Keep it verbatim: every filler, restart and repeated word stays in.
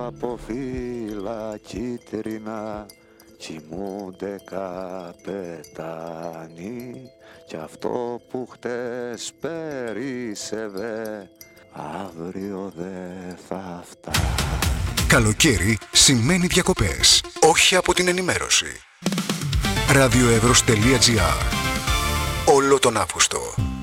από φύλλα κίτρινα κοιμούνται καπετάνοι κι αυτό που χτες περίσσευε αύριο δε θα φτάσει. Καλοκαίρι σημαίνει διακοπές, όχι από την ενημέρωση. Ραδιοεύρος τελεία τζι άρ. Όλο τον Αύγουστο.